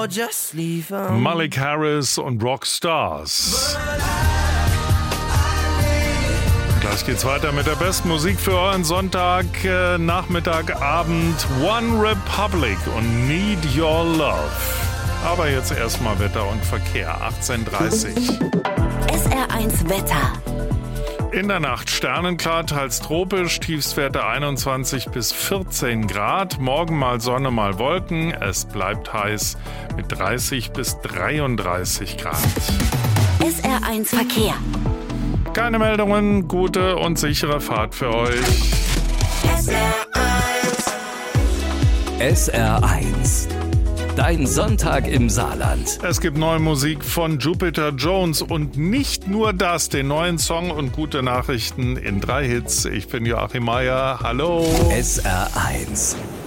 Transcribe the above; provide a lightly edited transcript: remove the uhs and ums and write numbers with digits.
Malik Harris und Rockstars. Gleich geht's weiter mit der besten Musik für euren Sonntag, Nachmittag, Abend. One Republic und Need Your Love. Aber jetzt erstmal Wetter und Verkehr, 18:30. SR1 Wetter. In der Nacht Sternengrad, teils tropisch, Tiefstwerte 21 bis 14 Grad. Morgen mal Sonne, mal Wolken. Es bleibt heiß mit 30 bis 33 Grad. SR1 Verkehr. Keine Meldungen, gute und sichere Fahrt für euch. SR1. Dein Sonntag im Saarland. Es gibt neue Musik von Jupiter Jones und nicht nur das, den neuen Song und gute Nachrichten in 3 Hits. Ich bin Joachim Meier. Hallo. SR1.